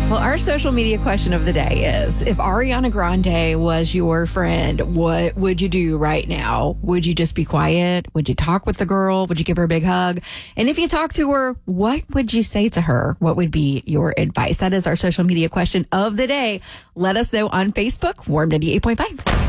Well, our social media question of the day is, if Ariana Grande was your friend, what would you do right now? Would you just be quiet? Would you talk with the girl? Would you give her a big hug? And if you talk to her, what would you say to her? What would be your advice? That is our social media question of the day. Let us know on Facebook, Warm 98.5.